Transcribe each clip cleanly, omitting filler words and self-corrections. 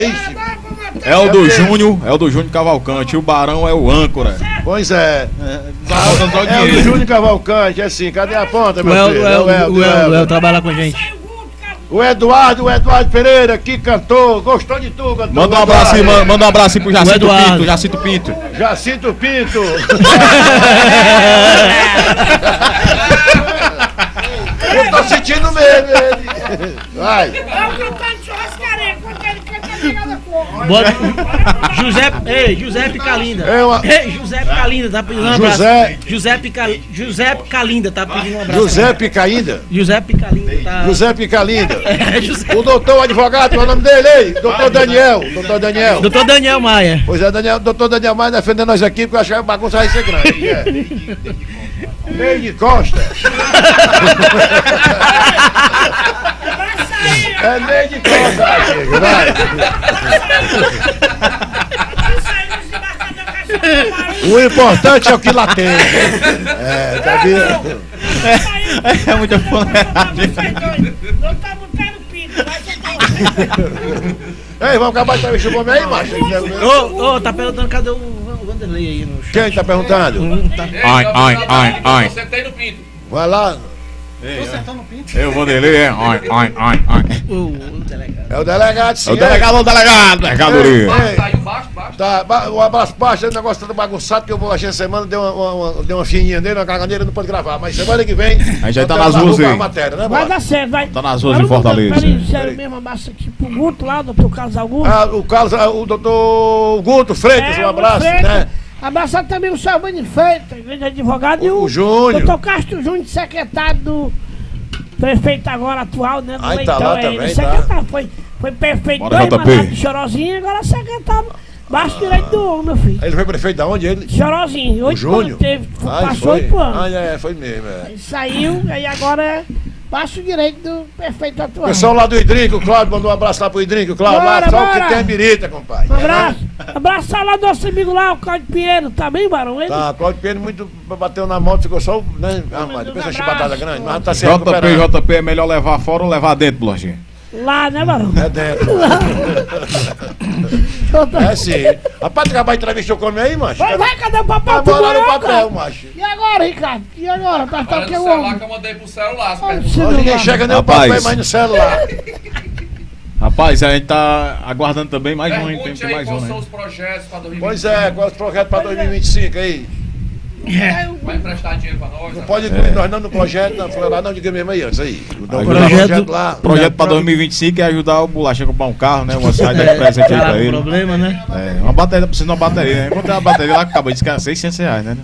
É o do Júnior, Cavalcante. O Barão é o âncora. Pois é. É o do Júnior Cavalcante, assim. Cadê a ponta, meu filho? O El trabalha com a gente. O Eduardo Pereira, que cantou, gostou de tudo, cantor. Manda um abraço aí, manda um abraço aí pro Jacinto Pinto. Jacinto Pinto. Eu tô sentindo medo dele. Vai. É o cantor de churrascaria, quando ele canta ligado a fogo. Giuseppe Calinda. Giuseppe Calinda tá pedindo um abraço. Giuseppe Calinda tá pedindo um abraço. Giuseppe Calinda? Giuseppe Calinda tá. Giuseppe Calinda. Giuseppe. O doutor advogado, qual é o nome dele aí? Doutor Daniel. Doutor Daniel Maia. Pois é, doutor Daniel Maia defendendo nós aqui, porque eu acho que a bagunça vai ser grande. Meio de costa. É meio de costa, amigo, vai. O importante é o que lateja. Tá vendo? É muita fuleiragem. Não tá botando pinto, vai ser Ei, vamos acabar de entrevistar o homem aí, macho? Tá perguntando cadê o Vanderlei aí no chat. Quem tá perguntando? Ai. Você tem no pinto. Vai lá. Eu vou dele, é. O delegado. É o delegado, sim. É o delegado. Tá aí embaixo. Tá, um abraço baixo, o negócio tá bagunçado, que eu vou agir semana, deu uma fininha nele, uma caganeira, não pode gravar. Mas semana que vem. A gente já tá nas ruas aí. Matéria, né, Vai dar certo, vai. Tá nas ruas em Fortaleza. Peraí, sério mesmo, abraço aqui pro Guto lá, doutor Carlos Augusto. O doutor Guto Freitas, um abraço, né? Abraçar também o seu Bani Freitas, grande advogado, e o Júnior. doutor Castro Júnior, secretário do prefeito agora atual, né? Aí tá lá também, secretário, foi prefeito Bora, dois mandatos de Chorozinho, agora secretário, baixo direito do homem, meu filho. Ele foi prefeito da onde? Ele? Chorozinho, 8 Júnior? passou 8 anos. Foi mesmo, Aí saiu, aí agora é baixo direito do prefeito atual. O pessoal lá do Hidrinco, o Cláudio mandou um abraço lá pro Hidrinco, Cláudio, lá, só o que tem é birita, compadre. Um abraço. Abraçar lá do nosso amigo lá, o Cláudio Pinheiro, tá bem, Barão? Ele? Tá, Cláudio Pinheiro muito bateu na moto, ficou só, né? Mas depois a chibatada grande, mas tá se recuperando. JP é melhor levar fora ou levar dentro, Blojinha? Lá, né, Barão? É dentro. É sim. Rapaz, tu acabar de entrevistar o come aí, macho? Vai, cadê o papel? Tá bora no papel, macho. E agora, Ricardo? E agora? Tá Olha aqui no o celular homem. que eu mandei pro celular. Ninguém chega nem o papel, mas no celular. Rapaz, a gente tá aguardando também mais um, tem Pergunte aí mais quais um, são né? os projetos para 2025. Pois é, quais os projetos pra 2025 aí? Vai emprestar dinheiro pra nós? Não pode incluir nós não no projeto, não, foi lá não, diga mesmo aí antes aí. O projeto pra 2025 é ajudar o Bolacha a comprar um carro, né? Uma saída de presente aí pra ele. Problema, né? É, uma bateria, precisa de uma bateria, né? Encontrei uma bateria lá que acabou de descarregar R$600, né?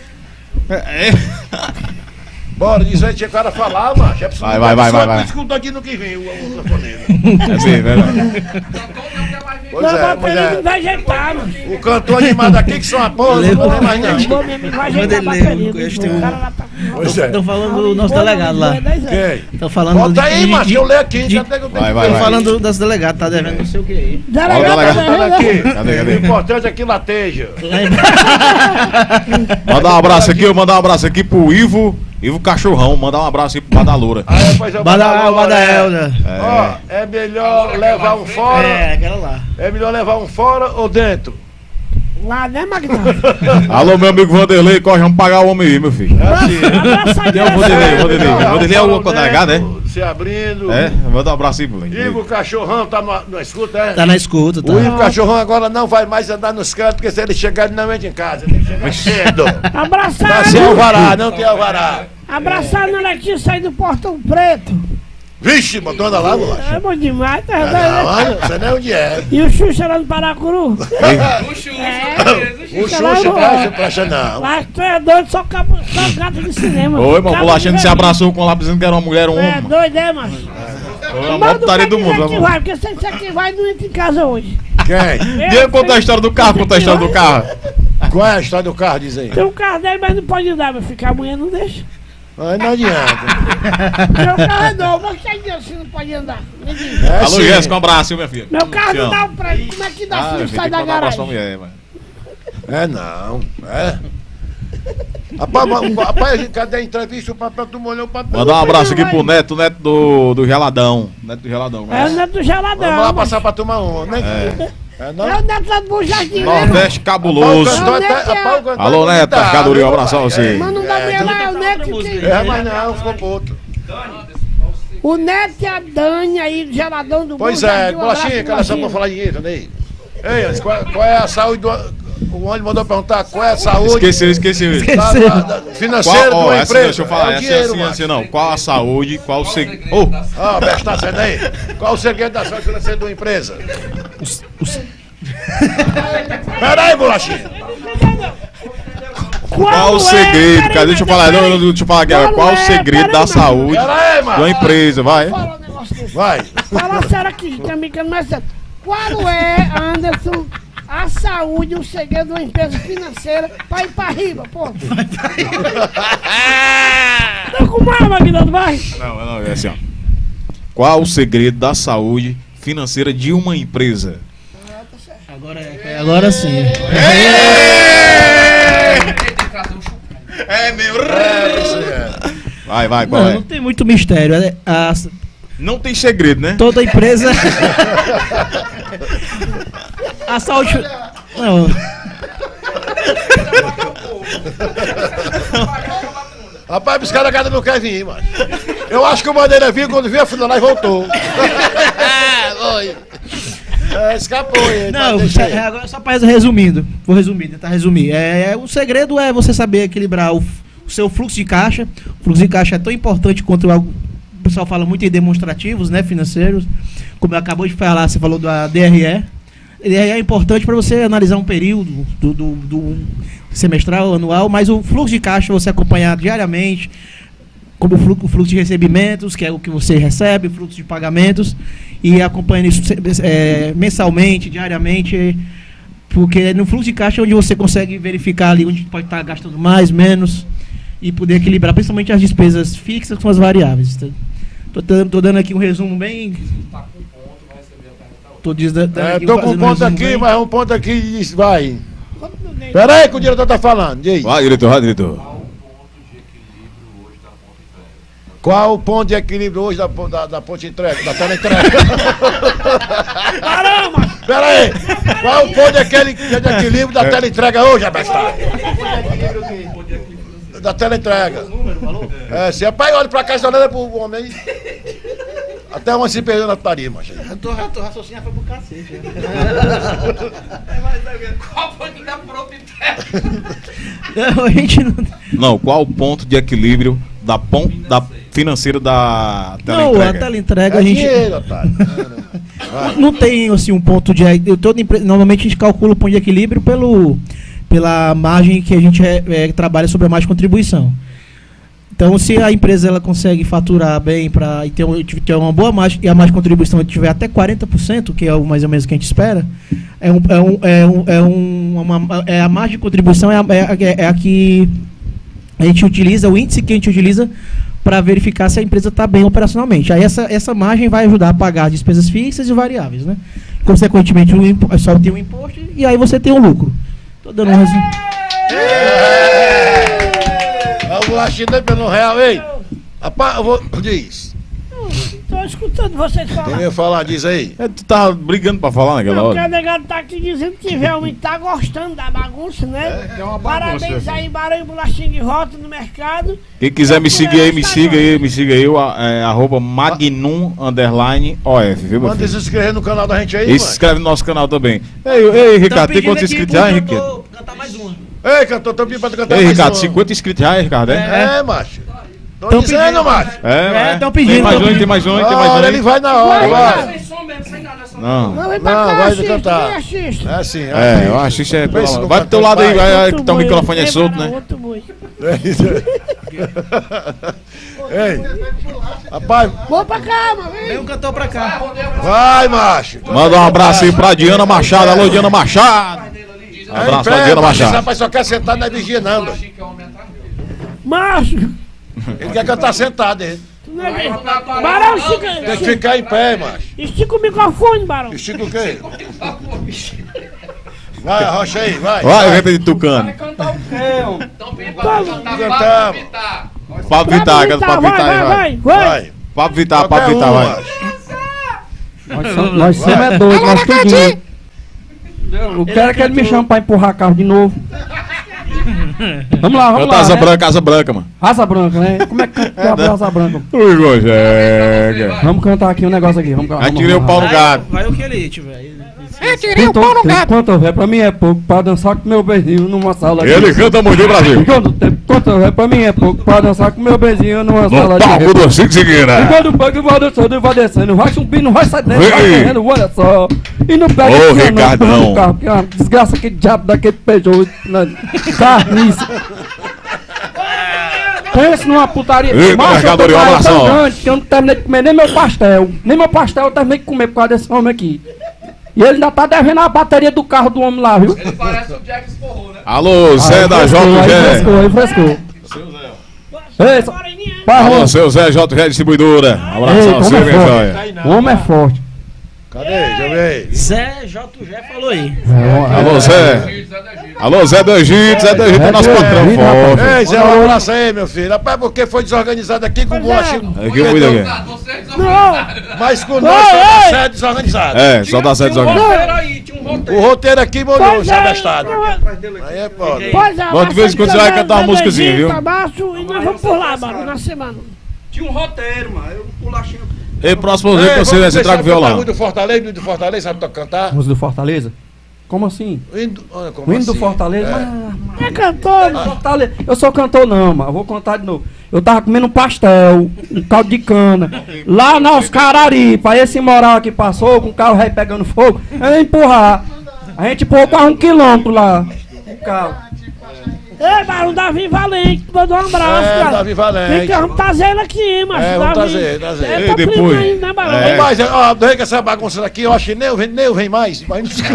Bora, diz aí, tinha cara falar, macho. É preciso vai. Escuta aqui no que vem o telefonema. É assim, verdade. Pois é, mas ele vai ajeitar, mano. o cantor animado aqui que são a porra, não vou nem mais não. Vou mesmo, vai ajeitar a bateria. O cara lá tá... Pois é. Estão falando do nosso delegado lá. Quem? Estão falando Bota aí, macho, que eu leio aqui. Já tem que Estão falando das delegadas, tá devendo não sei o que aí. Olha aqui. Cadê? O importante é que lateja. Mandar um abraço aqui pro Ivo Cachorrão, mandar um abraço aí pro Badaloura. Depois eu Badael, né? Ó, é melhor levar um fora. É, aquela lá. É melhor levar um fora ou dentro? Lá, né, Magnão? Alô, meu amigo Vanderlei, corre, vamos pagar o homem aí, meu filho. Abraço Quem é o Vanderlei é o delegado, é? Se abrindo. É, manda um abraço aí, moleque. Ivo Cachorrão tá na escuta, é? Tá na escuta, tá. O Ivo Cachorrão agora não vai mais andar nos cantos, porque se ele chegar, ele não entra em casa. Tem que chegar cedo. Abraçar, Tá sem alvará, não tem alvará. abraçar na Letícia aí do Portão Preto. Vixe, botou anda lá, bolacha. É bom demais, tá? Não, você não é onde é. E o Xuxa lá no Paracuru? O Xuxa presta não. Mas tu é doido, só gato de cinema. Oi, mano, Bolachando se abraçou com lá dizendo que era uma mulher ou um É homem. doido, é, macho? Foi a maior putaria do mundo, que mano. vai, porque se você que vai, não entra em casa hoje. Quem? Diga contar a história do carro, Qual é a história do carro, diz aí? Tem um carro dele, mas não pode andar, meu filho, que a mulher não deixa. Aí não adianta. Meu carro é novo, mas que Deus, você não pode andar. Me diz. É Alô, sim. Jéssica, um abraço, minha filha. Meu carro Te não amo. dá pra ele. Como é que dá se não sai da garagem? É não, é. Rapaz, a gente cadê entrevista? O papel tu molhou o papel. Mandar um abraço aqui pro Neto do Geladão. Neto do Geladão. É o Neto do Geladão. Vamos lá passar pra tomar uma, né? É o Neto lá do Bom Jardim. Nordeste cabuloso. Alô, Neto, mercadoria, um abraço a você. Mas não dá pra lá, é o Neto que... É, mas não, ficou pro outro. O Neto e a Dani aí do Geladão do Pois Bom é, Jardim. bolachinha, cara, só pra falar dinheiro, né? Ei, qual é a saúde do... O Oni mandou perguntar qual é a saúde... Esqueceu. Financeira de uma empresa. Deixa eu falar, assim não. Qual a saúde, qual o segredo... Ah, Beto, tá sendo aí? Qual o segredo da saúde financeira de uma empresa? Peraí, bolachinha. Qual o segredo, cara? Deixa eu falar, deixa eu falar aqui. Qual o segredo da saúde de uma empresa, vai? Fala um negócio desse. Vai. Fala sério aqui, também que não é sério. Qual é, Anderson, a saúde, o segredo de uma empresa financeira pra ir pra riba, pô? Tá com mal, Aguinaldo, vai? Não, é assim, ó. Qual o segredo da saúde financeira de uma empresa? Agora sim. É meu. Vai, qual Não, é? não tem muito mistério. Não tem segredo, né? Toda empresa. A saúde. Não. Rapaz, os caras não querem vir, mano. Eu acho que o Bandeira veio quando viu a fila lá e voltou. Escapou ele. Não, agora só para resumindo. Vou tentar resumir. O segredo é você saber equilibrar o seu fluxo de caixa. O fluxo de caixa é tão importante quanto o pessoal fala muito em demonstrativos, né, financeiros. Como acabou de falar, você falou da DRE. A DRE é importante para você analisar um período do semestral, anual, mas o fluxo de caixa você acompanhar diariamente, como o fluxo de recebimentos, que é o que você recebe, o fluxo de pagamentos, e acompanhando isso mensalmente, diariamente, porque no fluxo de caixa é onde você consegue verificar ali onde pode estar gastando mais, menos, e poder equilibrar principalmente as despesas fixas com as variáveis. Tô dando aqui um resumo bem... Tô com um ponto aqui, mas um ponto aqui e diz, vai. Pera aí que o diretor tá falando. Vai, diretor. Qual o ponto de equilíbrio hoje da ponte entrega, da tela entrega? Caramba! Pera aí! Qual o ponto de equilíbrio da tela entrega hoje, abestado? Da tela entrega. Se é pai, olha pra cá e olha pro homem. Até uma se perdeu na putaria, macho. Eu tô raciocinando, foi pro cacete. Qual foi que dá pronto entrega? Não, a gente não... Não, qual o ponto de equilíbrio da financeira da teleentrega? Não, a teleentrega a gente... dinheiro, otário. Não tem assim um ponto de... Normalmente a gente calcula o ponto de equilíbrio pela margem que a gente trabalha sobre a margem de contribuição. Então, se a empresa ela consegue faturar bem e ter uma boa margem, e a margem de contribuição tiver até 40%, que é mais ou menos o que a gente espera, a margem de contribuição é a que a gente utiliza, o índice que a gente utiliza para verificar se a empresa está bem operacionalmente. Aí essa margem vai ajudar a pagar despesas fixas e variáveis, né? Consequentemente, só tem um imposto e aí você tem um lucro. Estou dando um resumo. O bolachinho pelo real, ei! Rapaz, diz. Tô escutando vocês falar. Quem ia falar, diz aí. Tu tá brigando pra falar naquela Não, porque hora. o negado tá aqui dizendo que realmente tá gostando da bagunça, né? É uma bagunça. Parabéns aí, Barão Bolachinha de volta no mercado. Quem quiser me seguir aí, me siga aí, arroba magnum_of, viu, meu Manda filho? se inscrever no canal da gente aí, E se inscreve no nosso canal também. Ei, Ricardo, tem quantos inscritos já, hein, Ricardo? Cantar mais uma. Ei, cantor, tô pedindo pra tu cantar Ei, mais Ricardo, uma. 50 inscritos já, hein, Ricardo? Macho. Tô Tão dizendo, pedindo, macho. tão pedindo. Tem mais um. Olha, ele vai na hora, vai. Sem som mesmo, sem nada, só Não. Não, vem pra Não, cá, vai assiste, cantar. vem, assiste. É assim, Eu acho que isso é... Vê se não Vai pro teu lado aí, vai. vai, que tá o microfone é solto, né? Outro boi. Ei, rapaz, Vou pra cá, mano. Vem um cantor pra cá. vai, macho. Manda um abraço aí pra Diana Machado. Alô, Diana Machado. Abraço pra Diana Esse Machado. rapaz só quer sentar na vigia, não. Doido. Macho. Ele quer cantar sentado, hein? Barão, Tem que ficar em pé, macho. estica o microfone, Barão. Estica o quê? Vai, arrocha aí, vai. Vai, venta de Tucano. Estão Cantamos. Pablo Vittar, canta Pablo Vittar aí, vai. Vai. Pablo Vittar, Qualquer Pablo Vittar, uma. vai. Nós somos é doidos, nós tudinho. Eu quero que ele me chame pra empurrar carro de novo. Vamos lá, vamos Canta lá. Asa Né? Branca, Asa Branca, mano. Asa Branca, né? Como é que canta Asa Branca? Ui, Gojega. Vamos cantar aqui um negócio aqui. Vamos Aí tirei o pau no gato. Vai o que ele tiver. Quanto houver, pra mim é pouco. Pra dançar com meu beijinho numa sala Ele canta muito, Brasil. Quanto houver, pra mim é pouco. Pra dançar com meu beijinho numa sala No de palco do Cinco E Seguira. quando o bug vai dançando, vai descendo, vai subindo, vai saindo, vai Ei. correndo, olha só. E não pega Ô, aqui, não, Ricardão. empurra no carro, que é uma desgraça, aquele diabo daquele Peugeot na carniça. Pensa numa putaria. Eita, Macho, eu tô mercadoria, tão abração. grande que eu não terminei de comer nem meu pastel. Nem meu pastel eu terminei de comer por causa desse homem aqui. E ele ainda tá devendo a bateria do carro do homem lá, viu? Ele parece o Jack Sporro, né? Alô, Zé da Aí JG. frescou. Ei, Alô, seu Zé JG Distribuidora. Abração, Ei, seu como é minha forte. joia. O homem é forte. Cadê? Deixa eu ver. Zé JG falou aí. Alô, Zé. Alô, Zé do Egito. Zé do Egito é nosso patrão forte. Ei, Zé, um abraço aí, meu filho. Rapaz, porque foi desorganizado aqui com o bolachinho. Aqui eu cuido aqui. Vocês Mas com nós só dá certo desorganizado. É, só dá certo desorganizado. aí, tinha um roteiro. O roteiro aqui molhou, Pois já é, bestado. Aí é foda. Pois é, Bom, de vez em quando você vai cantar uma musicazinha, viu? Abaixo, e nós vamos por lá, mano, na semana. Tinha um roteiro, mano. Eu bolachinho. E próximo vez que você vai, você traga o violão. Muito do Fortaleza, sabe cantar? Música do Fortaleza? Como assim? O hino, olha, como O hino do assim? Fortaleza? É. É cantor, Fortaleza. Eu sou cantor não, mano. Eu vou contar de novo. Eu tava comendo um pastel, um caldo de cana, lá na Oscararipa. Aí esse moral aqui passou, com o carro rei pegando fogo, eu ia empurrar. A gente empurrou quase 1 quilômetro lá. O carro. Ei, mas o Davi Valente, mandou um abraço, É, cara. Davi Valente. Vem cá, vamos trazer ele aqui, macho. É, vamos Davi. trazer. É, E tá depois? primo aí, né, Barão? É. Mas, ó, daí que essa bagunça daqui, eu acho que nem eu vem mais.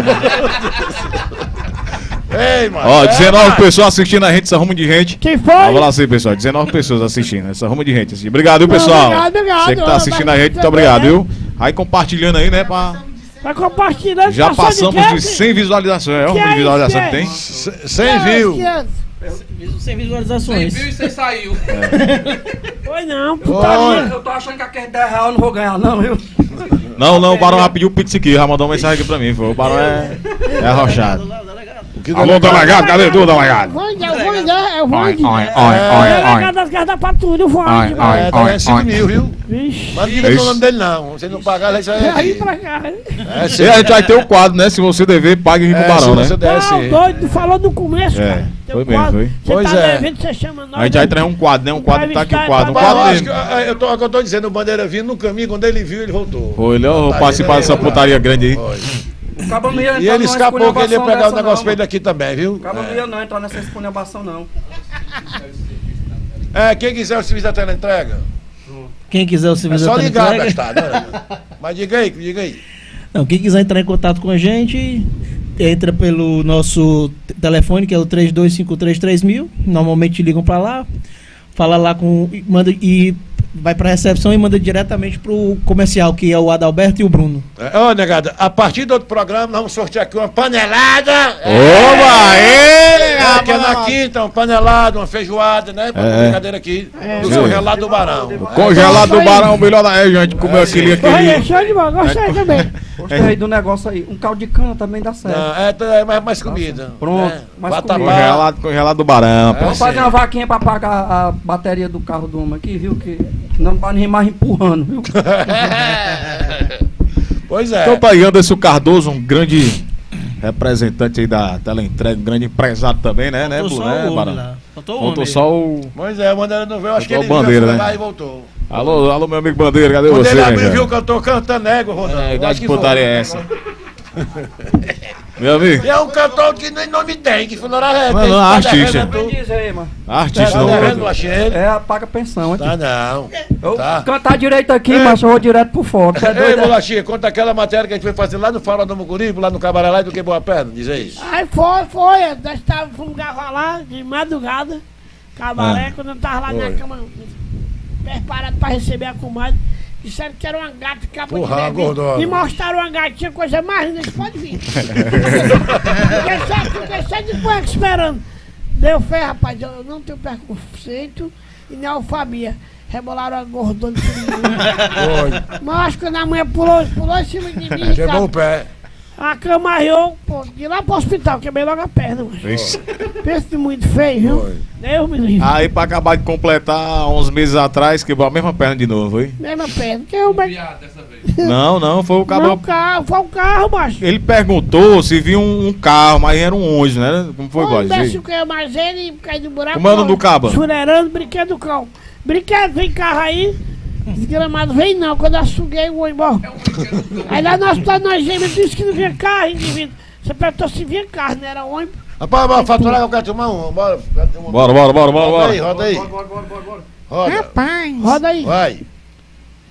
Ei, mano. Ó, é, 19 mano. pessoas assistindo a gente, essa rumo de gente. Quem foi? Vamos lá sim, pessoal. 19 pessoas assistindo, essa rumo de gente. Assim. Obrigado, viu, pessoal? Obrigado. Você que tá assistindo a gente, muito Também, obrigado, né? viu? Aí compartilhando aí, né, pra... Vai compartilhando. Já passou passamos de quê? 100 visualizações. É o Que número de é visualização isso, que tem. 100 views. Sem 100 visualizações. mil e você saiu. Foi não, Oi. putaria. Eu tô achando que aquele 10 reais eu não vou ganhar, não, viu? Não, o Barão já pediu o Pix aqui, já mandou uma mensagem aqui pra mim. Foi. O Barão é arrochado. Alô, delegado, cadê tu, delegado? Eu vou. Oi, O delegado das garras da patrulha, o Void. Oi, oi. É, tá ganhando 5 mil, viu? Vixe. Mas não diga o nome dele, não. Se não pagar, isso aí é. Aí pra cá. É, sim. E a gente vai ter o quadro, né? Se você dever, pague rico É, Barão, se né? você der, Não, sim. doido, falou no começo, É, cara. Teu foi mesmo, quadro. foi. Você Pois tá é. devendo, você chama nós. A gente vai trazer um quadro, né? Um quadro tá aqui o quadro. Um Mas eu quadro acho que mesmo. o que eu tô dizendo, o Bandeira vindo no caminho, quando ele viu, ele voltou. Foi, ele ó, Tá participar vendo dessa aí, putaria grande aí. Foi. O cabo não ia entrar E ele numa escapou que ele ia esculhambação pegar o dessa, negócio não, pra ele mano. aqui também, viu? O cabo não ia não entrar nessa esculhambação, não. É, quem quiser o serviço da teleentrega, Quem quiser o é serviço só da ligar, teleentrega- bestado. Né? Mas diga aí. Não, quem quiser entrar em contato com a gente, entra pelo nosso telefone, que é o 32533000. Normalmente ligam pra lá, fala lá com. Manda e vai pra recepção e manda diretamente pro comercial, que é o Adalberto e o Bruno. Ô, negada, a partir do outro programa, nós vamos sortear aqui uma panelada. Oba, É, que é na quinta, uma panelada, uma feijoada, né? Pra brincadeira aqui. Do congelado do Barão. Congelado do Barão, o melhor da região. A gente comeu aquele. Foi, show de bola, gostei também. Gostei do negócio aí. Um caldo de cana também dá certo. Não, é mais comida. Pronto, É, mais vatapá. Congelado do Barão. É. Vamos fazer uma vaquinha pra pagar a bateria do carro do homem aqui, viu? Que não vai nem mais empurrando, viu? Pois é. Então tá aí Anderson Cardoso, um grande representante aí da teleentrega, um grande empresário também, né, Faltou Blue, só né, o homem Barão? lá. Faltou o Faltou homem. só o... Pois é, o Bandeira não veio, acho que Faltou ele a bandeira, foi né? lá e voltou. Alô, meu amigo Bandeira, cadê Quando você, ele né, abriu, cara? viu que eu tô cantando égua, Rodão. É, Eu que acho que putaria foi. é essa? Meu amigo, E é um cantor que nem nome tem, que foi na hora Não, não, artista. Diz aí, mano. artista Tá não, devendo, cantor. achei ele. É, paga pensão aqui. Tá não. Eu Tá. cantar direito aqui, mas eu vou direto pro foto. É Ei, doido, é? Bolachinha, conta aquela matéria que a gente foi fazer lá no Fala do Muguripe, lá no Cabaré lá e do Que Boa Perna, diz aí. Aí foi. Nós estávamos um lugar lá, de madrugada, cabaré, quando eu tava lá na cama, preparado pra receber a comadre. Disseram que era uma gata capa Porra, de uma bebê. gordona. Me mostraram uma gatinha, coisa mais linda, pode vir. Fiquei só de cueca esperando. Deu fé, rapaz, eu não tenho preconceito e nem alfabia. Rebolaram a gordona de mim. Mas acho que quando a mulher pulou em cima de mim, Queimou o pé. a cama arriou, pô, de lá pro hospital, quebrei logo a perna, mano. Vixe. Pensa muito feio, viu? Foi. Deus me livre. Aí pra acabar de completar, uns meses atrás, quebrou a mesma perna de novo, foi? Mesma perna. Que eu, mas... Viado dessa vez. Não, foi o Não, cabo. o carro, foi o carro, macho. Ele perguntou se viu um carro, mas era um ônibus, né? Como foi, O Góis? imbecil caiu mais ele e caiu do buraco. Como é o nome do cabo? Churerando, brinquedo do cão. Brinquedo, vem carro aí. Desgramado, vem não. Quando eu suguei, vou embora. Aí lá no hospital nós gêmeos disse que não vinha carro, indivíduo. Você perguntou se vinha carro, não era ônibus. Rapaz, bora faturar que eu quero tomar um. Bora. Bora. Roda aí. Roda. Roda aí. Vai.